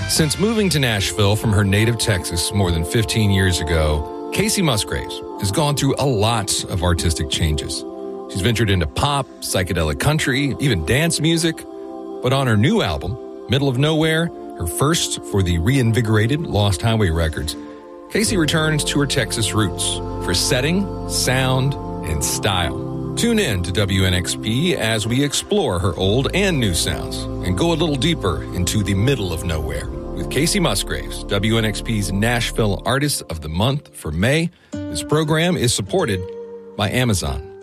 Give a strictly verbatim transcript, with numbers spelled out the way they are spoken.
Since moving to Nashville from her native Texas more than fifteen years ago, Kacey Musgraves has gone through a lot of artistic changes. She's ventured into pop, psychedelic country, even dance music. But on her new album, Middle of Nowhere, her first for the reinvigorated Lost Highway Records, Kacey returns to her Texas roots for setting, sound, and style. Tune in to W N X P as we explore her old and new sounds and go a little deeper into the middle of nowhere with Kacey Musgraves, W N X P's Nashville Artist of the Month for May. This program is supported by Amazon.